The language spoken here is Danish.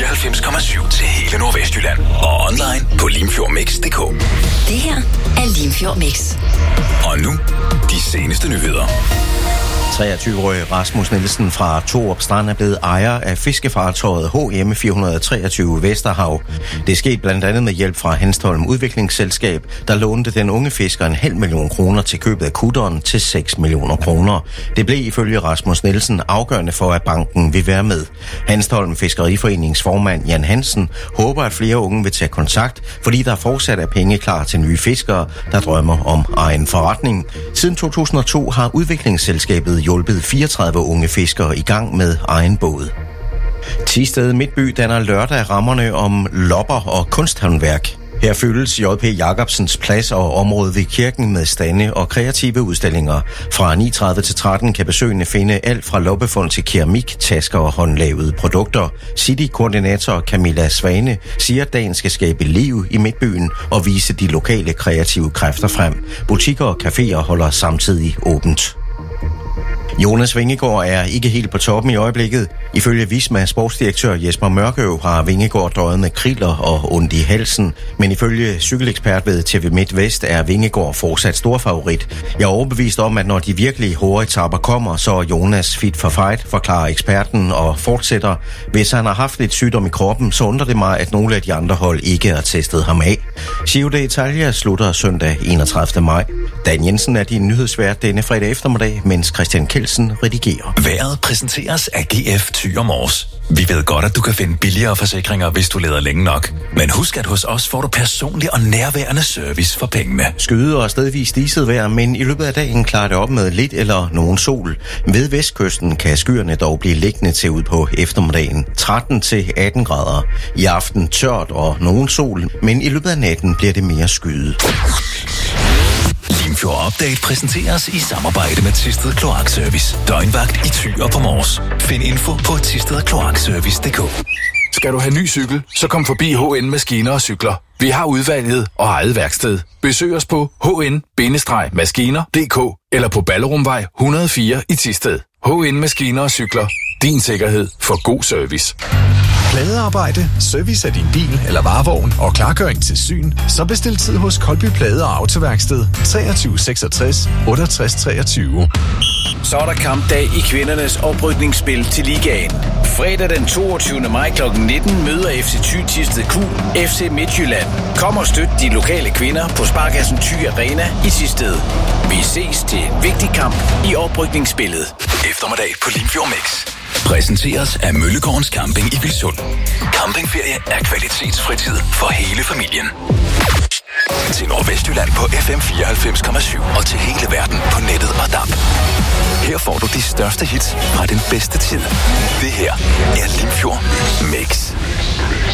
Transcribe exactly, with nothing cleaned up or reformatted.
fireoghalvfems komma syv til hele Nordvestjylland. Og online på limfjordmix punktum d k. Det her er Limfjord Mix. Og nu, de seneste nyheder. treogtyve-årige Rasmus Nielsen fra Torup Strand er blevet ejer af fiskefartøjet H M fire hundrede og treogtyve Vesterhav. Det skete blandt andet med hjælp fra Hanstholm Udviklingsselskab, der lånte den unge fisker en halv million kroner til købet af kutteren til seks millioner kroner. Det blev ifølge Rasmus Nielsen afgørende for, at banken vil være med. Hanstholm Fiskeriforenings formand Jan Hansen håber, at flere unge vil tage kontakt, fordi der fortsat er penge klar til nye fiskere, der drømmer om egen forretning. Siden to tusind og to har udviklingsselskabet hjulpet fireogtredive unge fiskere i gang med egen båd. Thisted Midtby danner lørdag rammerne om lopper og kunsthåndværk. Her fyldes J P Jacobsens plads og området ved kirken med stande og kreative udstillinger. Fra ni tredive til tretten kan besøgende finde alt fra loppefund til keramik, tasker og håndlavede produkter. City-koordinator Camilla Svane siger, at dagen skal skabe liv i Midtbyen og vise de lokale kreative kræfter frem. Butikker og caféer holder samtidig åbent. Jonas Vingegaard er ikke helt på toppen i øjeblikket. Ifølge Visma sportsdirektør Jesper Mørkøv har Vingegaard døjet med kriller og ondt i halsen. Men ifølge cykelekspert ved T V MidtVest er Vingegaard fortsat stor favorit. Jeg er overbevist om, at når de virkelig hårde etaper kommer, så er Jonas fit for fight, forklarer eksperten og fortsætter. Hvis han har haft lidt sygdom i kroppen, så undrer det mig, at nogle af de andre hold ikke har testet ham af. Giro d'Italia slutter søndag enogtredivte maj. Dan Jensen er din nyhedsvært denne fredag eftermiddag, mens Christian Kelsen redigerer. Vejret præsenteres af G F Thyre Mors. Vi ved godt, at du kan finde billigere forsikringer, hvis du leder længe nok. Men husk, at hos os får du personlig og nærværende service for pengene. Skyde og stedvis diset vejr, men i løbet af dagen klarer det op med lidt eller nogen sol. Ved vestkysten kan skyerne dog blive liggende til ud på eftermiddagen. tretten til atten grader. I aften tørt og nogen sol, men i løbet af natten bliver det mere skyet. Limfjord Update præsenteres i samarbejde med Thisted Kloakservice. Døgnvagt i Thyre på Mors. Find info på thisted kloakservice punktum d k. Skal du have ny cykel, så kom forbi H N Maskiner og Cykler. Vi har udvalget og eget værksted. Besøg os på h n maskiner punktum d k eller på Ballerumvej et hundrede og fire i Thisted. H N Maskiner og Cykler. Din sikkerhed for god service. Pladearbejde, service af din bil eller varevogn og klargøring til syn, så bestil tid hos Kolby Plade og Autoværksted treogtyve seksogtres otteogtres treogtyve. Så er der kampdag i kvindernes oprykningsspil til ligaen. Fredag den toogtyvende maj klokken nitten møder F C Thy Thisted Q F C Midtjylland. Kom og støt de lokale kvinder på Sparkassen Thy Arena i Thisted. Vi ses til en vigtig kamp i oprykningsspillet. Eftermiddag på Limfjord Mix. Præsenteres af Møllegårdens Camping i Vilsund. Campingferie er kvalitetsfritid for hele familien. Til Nordvestjylland på F M fireoghalvfems komma syv og til hele verden på nettet og D A B. Her får du de største hits fra den bedste tid. Det her er Limfjord Mix.